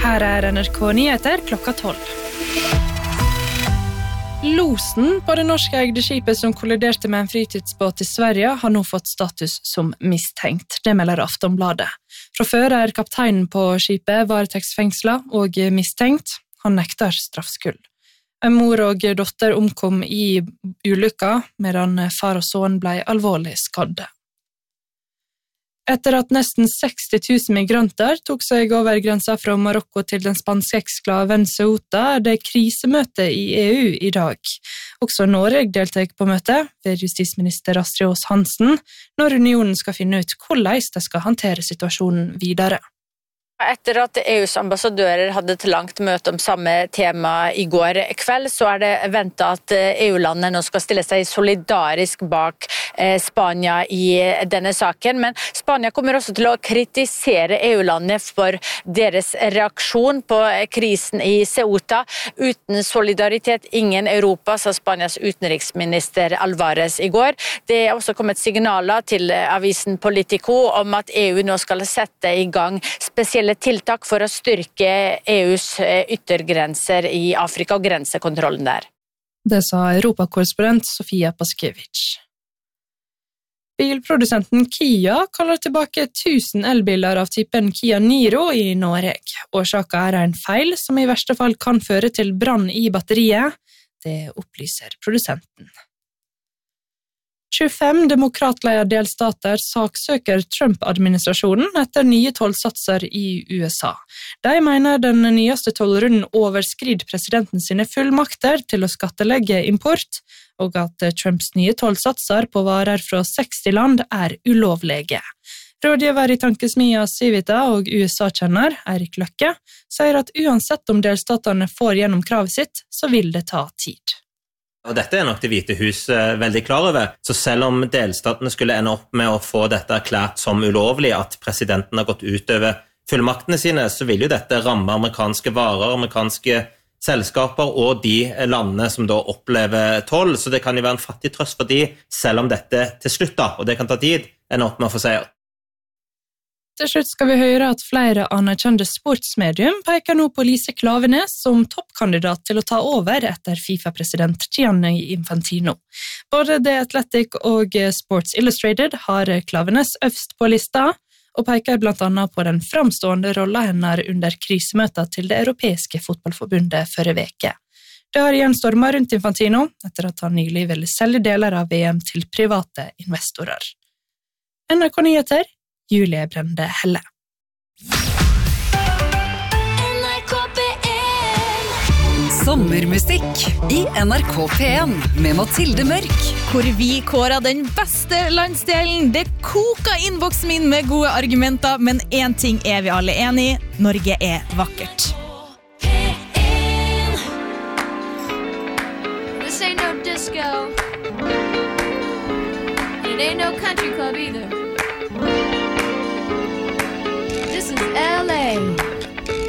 Her NRK Nyheter klokka 12. Losen på det norskeide skipet som kolliderte med en fritidsbåt I Sverige har nå fått status som mistenkt. Det melder Aftonbladet. Fra før kapteinen på skipet varetektsfengslet og mistenkt. Han nekter straffskyld. En mor og dotter omkom I ulykka, medan far og sønn ble alvorlig skadde. Etter at nesten 60 000 migranter tok seg over grensa fra Marokko til den spanske eksklaven Ceuta, det krisemøte I EU I dag. Også Norge deltar på møtet ved justisminister Astrid Aas-Hansen, når unionen skal finne ut hvordan de skal håndtere situasjonen videre. Etter at EUs ambassadører hadde et langt møte om samme tema I går kveld, så det ventet at EU-landene nå skal stille seg solidarisk bak Spania I denne saken. Men Spania kommer også til å kritisere EU-landene for deres reaksjon på krisen I Ceuta. Uten solidaritet, ingen Europa, sa Spanias utenriksminister Alvarez I går. Det også kommet signaler til avisen Politico om at EU nå skal sette I gang spesielle tiltak for å styrke EUs yttergrenser I Afrika og grensekontrollen der. Det sa Europakorrespondent Sofia Paskiewicz. Bilprodusenten Kia kaller tilbake 1000 elbiler av typen Kia Niro I Norge. Årsaken en feil som I verste fall kan føre til brann I batteriet. Det opplyser produsenten. 25 demokratledede delstater saksøker Trump-administrasjonen etter nye tollsatser I USA. De mener den nyeste tollrunden overskrider presidenten sine fullmakter til å skattelegge import, og at Trumps nye tollsatser på varer fra 60 land ulovlige. Rådgiver I tankesmia Civita og USA-kjenner Erik Løkke sier at uansett om delstatene får gjennom kravet sitt, så vil det ta tid. Og dette nok det hvite hus veldig klar over, så selv om delstatene skulle ende opp med å få dette erklært som ulovlig, at presidenten har gått utover fullmaktene sine, så vil jo dette ramme amerikanske varer, amerikanske selskaper og de landene som da opplever toll, så det kan jo være en fattig trøst for de, selv om dette til slutt da, og det kan ta tid, ender opp med å få seier. Til slutt skal vi høre at flere anerkjente sportsmedium peker nå på Lise Klaveness som toppkandidat til å ta over etter FIFA-president Gianni Infantino. Både The Athletic og Sports Illustrated har Klaveness øvst på lista, og peker blant annet på den framstående rollen hennes under krisemøtet til det europeiske fotballforbundet forrige veke. Det har igjen stormet rundt Infantino, etter at han nylig ville selge deler av VM til private investorer. NRK Nyheter, Julie Brende Helle. Sommermusikk I NRK P1 med Mathilde Mørk. Hvor vi kårer den beste landsdelen. Det koker innboksen min med gode argumenter, men en ting vi alle enige I. Norge vakkert. This ain't no disco. It ain't no country club either.